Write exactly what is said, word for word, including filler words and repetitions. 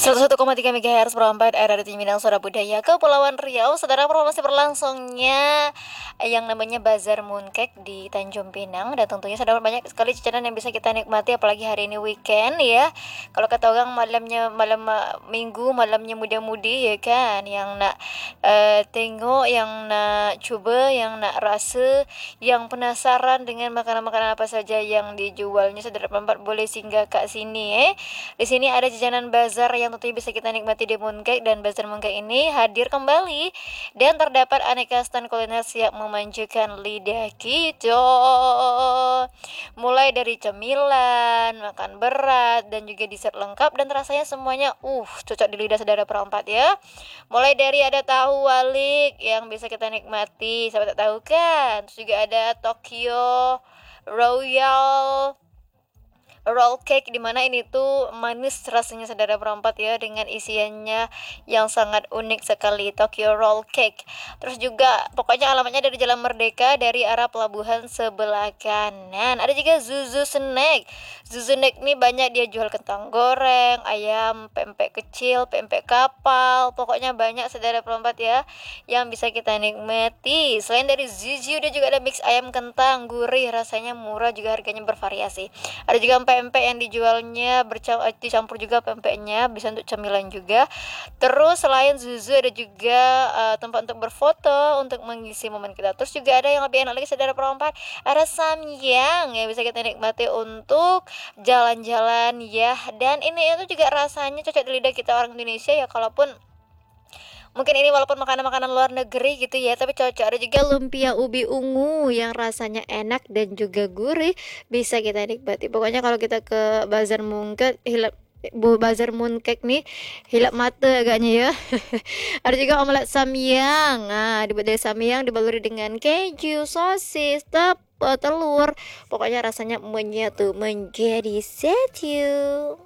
seratus satu koma tiga MHz perempat R R T Minang Suara Budaya Kepulauan Riau. Saudara, promosi berlangsungnya yang namanya Bazar Mooncake di Tanjung Pinang, dan tentunya saudara banyak sekali jajanan yang bisa kita nikmati, apalagi hari ini weekend ya. Kalau kata orang malamnya malam uh, minggu, malamnya muda-mudi ya kan, yang nak uh, tengok, yang nak coba, yang nak rasa, yang penasaran dengan makanan-makanan apa saja yang dijualnya, saudara perempat boleh singgah kat sini eh. Di sini ada jajanan bazar yang tentunya bisa kita nikmati di Mooncake, dan Bazar Mooncake ini hadir kembali dan terdapat aneka stand kuliner siap memanjakan lidah kita. Mulai dari cemilan, makan berat, dan juga dessert lengkap, dan rasanya semuanya uh cocok di lidah saudara perempat ya. Mulai dari ada tahu walik yang bisa kita nikmati, siapa tak tahu kan. Terus juga ada Tokyo Royal roll cake, dimana ini tuh manis rasanya saudara perempat ya, dengan isiannya yang sangat unik sekali, Tokyo roll cake. Terus juga pokoknya alamatnya dari Jalan Merdeka dari arah pelabuhan sebelah kanan. Ada juga Zuzu Snack. Zuzu Snack ini banyak, dia jual kentang goreng, ayam, pempek kecil, pempek kapal, pokoknya banyak saudara perempat ya yang bisa kita nikmati. Selain dari Zuzu, dia juga ada mix ayam kentang, gurih, rasanya murah, juga harganya bervariasi. Ada juga pempek yang dijualnya bercampur, dicampur juga pempeknya, bisa untuk cemilan juga. Terus selain Zuzu ada juga uh, tempat untuk berfoto, untuk mengisi momen kita. Terus juga ada yang lebih enak lagi saudara perempat, ada Samyang yang bisa kita nikmati untuk jalan-jalan ya. Dan ini itu juga rasanya cocok di lidah kita orang Indonesia ya, kalaupun mungkin ini walaupun makanan-makanan luar negeri gitu ya, tapi cocok. Ada juga lumpia ubi ungu yang rasanya enak dan juga gurih, bisa kita nikmati. Pokoknya kalau kita ke Bazar Mooncake, hilap Bu Bazar Mooncake nih hilap mata agaknya ya. Ada juga omelet samyang. Nah, dibuat dari samyang dibaluri dengan keju, sosis, tepung, telur. Pokoknya rasanya menyatu menjadi satu.